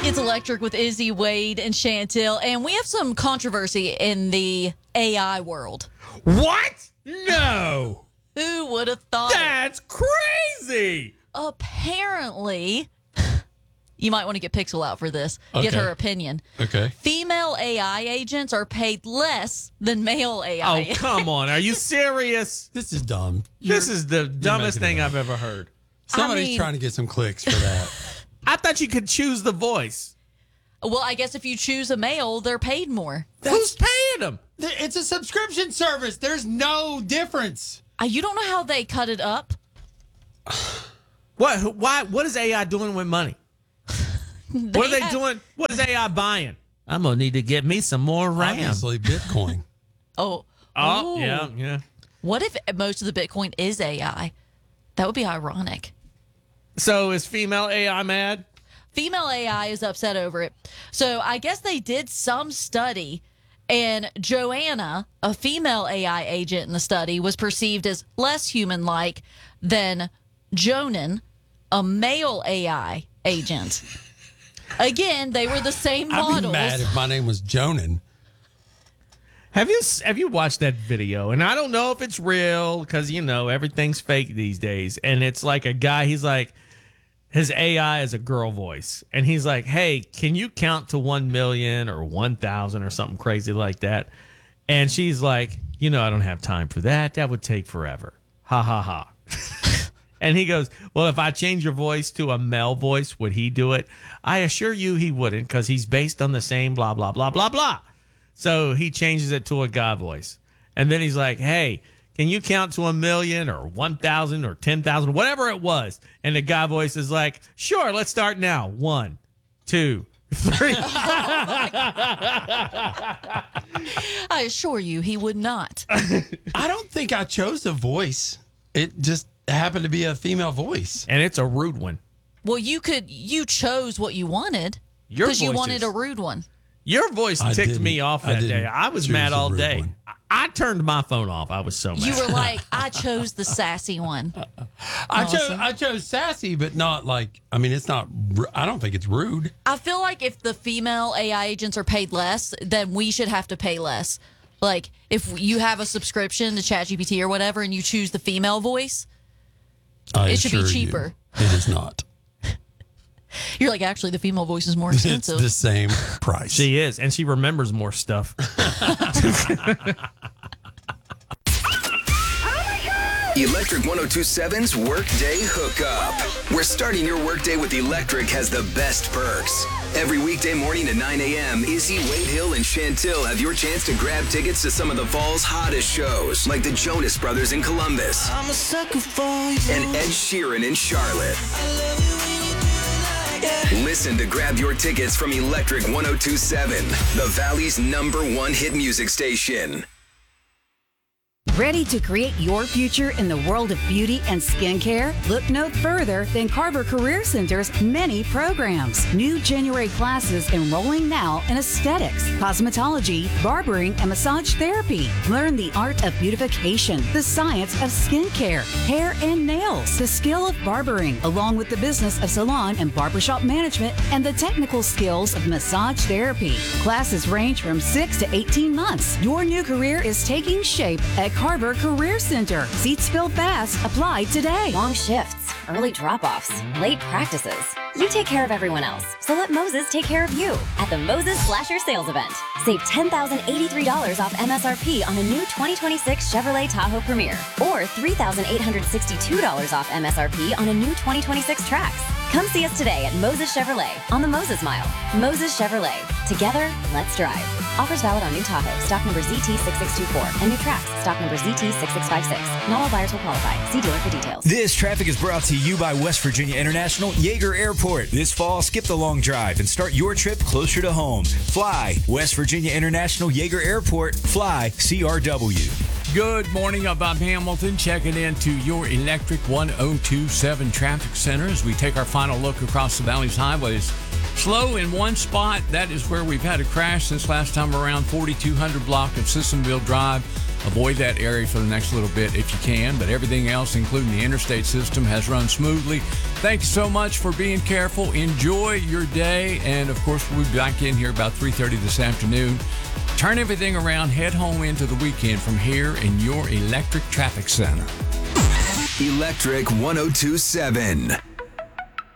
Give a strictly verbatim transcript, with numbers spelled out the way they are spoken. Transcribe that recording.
It's Electric with Izzy, Wade, and Chantel, and we have some controversy in the A I world. What? No. Who would have thought? That's crazy. Apparently, you might want to get Pixel out for this. Okay. Get her opinion. Okay. Female A I agents are paid less than male A I. Oh, come on. Are you serious? This is dumb. This is the dumbest making it thing up. I've ever heard. Somebody's I mean- trying to get some clicks for that. I thought you could choose the voice. Well, I guess if you choose a male, they're paid more. Who's paying them? It's a subscription service. There's no difference. Uh, you don't know how they cut it up? What? Why? What is A I doing with money? What are they have- doing? What is A I buying? I'm gonna need to get me some more RAM. Obviously, Bitcoin. Oh. Oh, Ooh. yeah, yeah. What if most of the Bitcoin is A I? That would be ironic. So is female A I mad? Female A I is upset over it. So I guess they did some study, and Joanna, a female A I agent in the study, was perceived as less human-like than Jonan, a male A I agent. Again, they were the same I'd be models. mad if my name was Jonan. Have you have you watched that video? And I don't know if it's real because, you know, everything's fake these days. And it's like a guy, he's like, his A I is a girl voice. And he's like, hey, can you count to one million or one thousand or something crazy like that? And she's like, you know, I don't have time for that. That would take forever. Ha, ha, ha. And he goes, well, if I change your voice to a male voice, would he do it? I assure you he wouldn't because he's based on the same blah, blah, blah, blah, blah. So he changes it to a guy voice. And then he's like, hey, can you count to a million or one thousand or ten thousand, whatever it was? And the guy voice is like, sure, let's start now. One, two, three. I assure you he would not. I don't think I chose a voice. It just happened to be a female voice. And it's a rude one. Well, you could, you chose what you wanted Your because you voice wanted is- a rude one. Your voice I ticked didn't- me off I that day. didn't I was choose mad a all rude day. one. I, I turned my phone off. I was so mad. You were like, I chose the sassy one. I chose Awesome. I chose sassy, but not like. I mean, it's not. ru- I don't think it's rude. I feel like if the female A I agents are paid less, then we should have to pay less. Like, if you have a subscription to ChatGPT or whatever and you choose the female voice, I It should be assure you, cheaper. It is not. you're like, actually, the female voice is more It's expensive. the same price. She is, and she remembers more stuff. Electric ten twenty-seven's Workday Hookup. Where starting your workday with Electric has the best perks. Every weekday morning at nine a.m., Izzy, Wade Hill, and Chantil have your chance to grab tickets to some of the fall's hottest shows, like the Jonas Brothers in Columbus I'm a sucker for you. and Ed Sheeran in Charlotte. Listen to grab your tickets from Electric ten twenty-seven, the Valley's number one hit music station. Ready to create your future in the world of beauty and skincare? Look no further than Carver Career Center's many programs. New January classes enrolling now in aesthetics, cosmetology, barbering, and massage therapy. Learn the art of beautification, the science of skincare, hair and nails, the skill of barbering, along with the business of salon and barbershop management, and the technical skills of massage therapy. Classes range from six to eighteen months. Your new career is taking shape at Carver Career Center. Seats fill fast. Apply today. Long shifts, early drop-offs, late practices. You take care of everyone else, so let Moses take care of you at the Moses Slasher Sales Event. Save ten thousand eighty-three dollars off M S R P on a new twenty twenty-six Chevrolet Tahoe Premier, or three thousand eight hundred sixty-two dollars off M S R P on a new twenty twenty-six Trax. Come see us today at Moses Chevrolet on the Moses Mile. Moses Chevrolet. Together, let's drive. Offers valid on new Tahoe, stock number Z T six six two four, and new Trax, stock number Z T six six five six. Not all buyers will qualify. See dealer for details. This traffic is brought to you by West Virginia International Yeager Airport. This fall, skip the long drive and start your trip closer to home. Fly West Virginia International Yeager Airport. Fly C R W. Good morning. I'm Bob Hamilton checking into your Electric ten twenty-seven Traffic Center as we take our final look across the Valley's highways. Slow in one spot. That is where we've had a crash since last time around, forty-two hundred block of Sissonville Drive. avoid that area for the next little bit if you can. But everything else, including the interstate system, has run smoothly. Thank you so much for being careful. Enjoy your day. And, of course, we'll be back in here about three thirty this afternoon. Turn everything around. Head home into the weekend from here in your Electric Traffic Center. Electric one oh two seven.